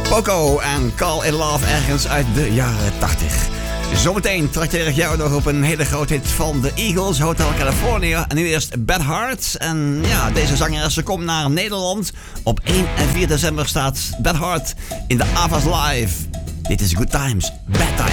Poco en Call in Love ergens uit de jaren 80. Zometeen trakteer ik jou nog op een hele grote hit van de Eagles, Hotel California. En nu eerst Bad Heart. En ja, deze zangeres komt naar Nederland. Op 1 en 4 december staat Bad Heart in de Avas Live. Dit is Good Times, Bad Times.